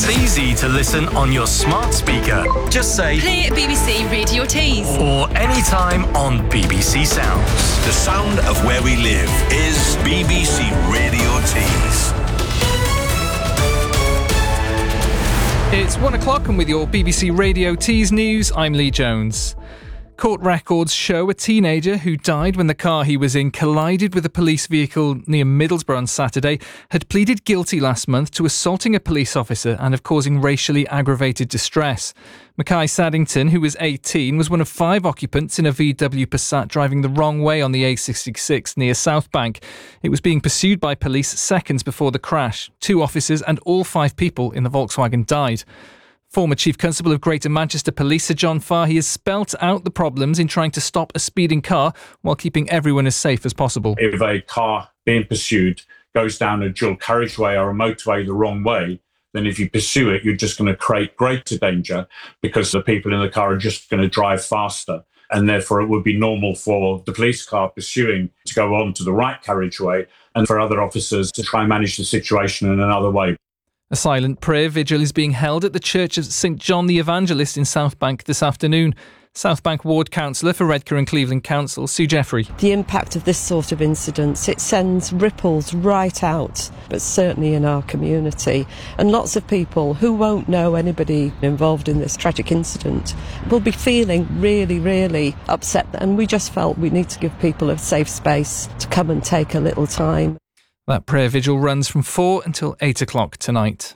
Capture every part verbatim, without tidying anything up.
It's easy to listen on your smart speaker. Just say play B B C Radio Tees. Or anytime on B B C Sounds. The sound of where we live is B B C Radio Tees. It's one o'clock and with your B B C Radio Tees news, I'm Lee Jones. Court records show a teenager who died when the car he was in collided with a police vehicle near Middlesbrough on Saturday had pleaded guilty last month to assaulting a police officer and of causing racially aggravated distress. Mackay Saddington, who was eighteen, was one of five occupants in a V W Passat driving the wrong way on the A sixty-six near Southbank. It was being pursued by police seconds before the crash. Two officers and all five people in the Volkswagen died. Former Chief Constable of Greater Manchester Police Sir John Farr has spelt out the problems in trying to stop a speeding car while keeping everyone as safe as possible. If a car being pursued goes down a dual carriageway or a motorway the wrong way, then if you pursue it, you're just going to create greater danger because the people in the car are just going to drive faster. And therefore, it would be normal for the police car pursuing to go on to the right carriageway and for other officers to try and manage the situation in another way. A silent prayer vigil is being held at the Church of St John the Evangelist in Southbank this afternoon. Southbank Ward Councillor for Redcar and Cleveland Council, Sue Jeffrey. The impact of this sort of incidents, it sends ripples right out, but certainly in our community. And lots of people who won't know anybody involved in this tragic incident will be feeling really, really upset. And we just felt we need to give people a safe space to come and take a little time. That prayer vigil runs from four until eight o'clock tonight.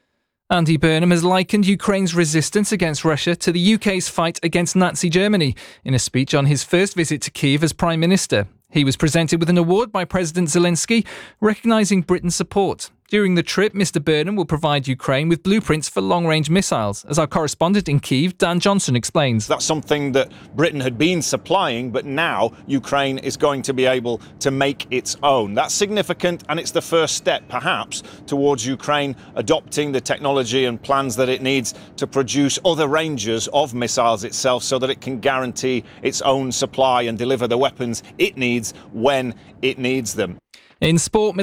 Andy Burnham has likened Ukraine's resistance against Russia to the U K's fight against Nazi Germany in a speech on his first visit to Kyiv as Prime Minister. He was presented with an award by President Zelensky, recognising Britain's support. During the trip, Mr Burnham will provide Ukraine with blueprints for long-range missiles. As our correspondent in Kyiv, Dan Johnson, explains. That's something that Britain had been supplying, but now Ukraine is going to be able to make its own. That's significant, and it's the first step, perhaps, towards Ukraine adopting the technology and plans that it needs to produce other ranges of missiles itself so that it can guarantee its own supply and deliver the weapons it needs when it needs them. In sport,